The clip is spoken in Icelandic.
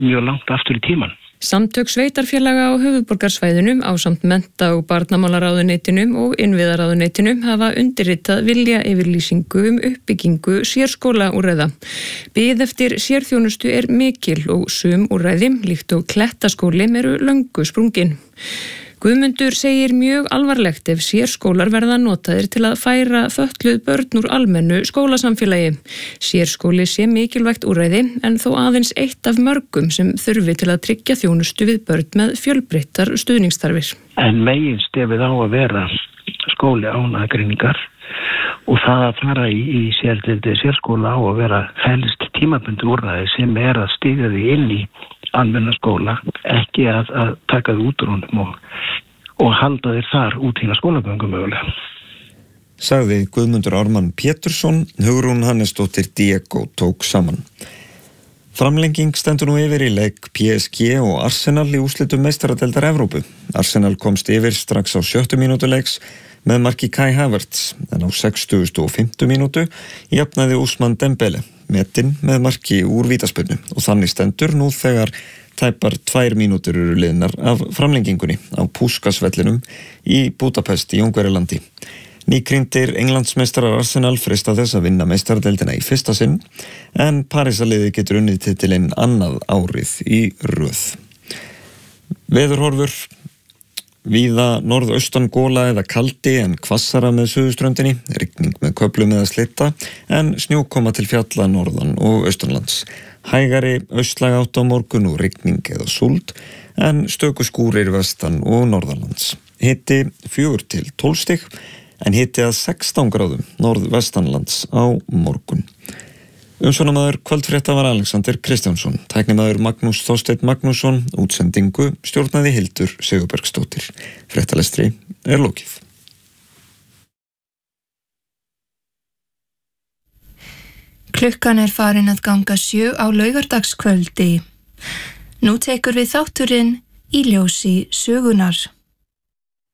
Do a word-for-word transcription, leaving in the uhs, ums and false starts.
mjög langt aftur í tíman. Samtök sveitarfélaga á höfuðborgarsvæðinum ásamt mennta- og barnamálaráðuneytinum og innviðaráðuneytinum hafa undirritað vilja yfirlýsingu um uppbyggingu sérskólaúrræða. Bið eftir sérþjónustu er mikil og sum úrræði, líkt og Klettaskóli, eru löngu sprungin. Guðmundur segir mjög alvarlegt ef sérskólar verða notaðir til að færa fötluð börn úr almennu skólasamfélagi. Sérskóli sé mikilvægt úrræði en þó aðeins eitt af mörgum sem þurfi til að tryggja þjónustu við börn með fjölbreyttar stuðningsþarfir. En meginstefið á að vera skóli án aðgreiningar og það að fara í, í sérdeildi sérskóla á að vera helst tímabundið úrræði sem er að stíga því inn í almenna skóla, ekki að, að taka þið út úr honum og, og halda þér þar út hína skólagöngum mögulega. Sagði Guðmundur Ármann Pétursson, Hugrún Hannesdóttir Diego tók saman. Framlenging stendur nú yfir í leik P S G og Arsenal í úrslitum meistaradeildar Evrópu. Arsenal komst yfir strax á sjöttu mínútu leiks með marki Kai Havertz, en á sextugustu og fimmtu mínútu jafnaði Ousmane Dembele metinn með marki úr vítaspyrnu og þannig stendur nú þegar tæpar tvær mínútur eru liðnar af framlengingunni á Puskas-vellinum í Budapest í Ungverjalandi. Nýkrýndir Englandsmeistarar Arsenal freista þess að vinna meistaradeildina í fyrsta sinn, en Parísarliðið getur unnið titilinn annað árið í röð. Veðurhorfur: víða norðaustan gola eða kaldi en hvassara með suðurströndinni, rigning með köflum eða slitta, en snjókoma til fjalla norðan og austanlands. Hægari austlæg átt á morgun og rigning eða súld, en stöku skúrir vestan og norðanlands. Hiti fjögur til tólf stig, en hiti að sextán gráðum norðvestanlands á morgun. Umsjónamaður kvöldfrétta var Alexander Kristjánsson, tæknimaður Magnús Þorsteinn Magnússon, útsendingu stjórnaði Hildur Sigurbergsdóttir. Fréttalestri er lokið. Klukkan er farin að ganga sjö á laugardagskvöldi. Nú tekur við þátturinn Í ljósi sögunar.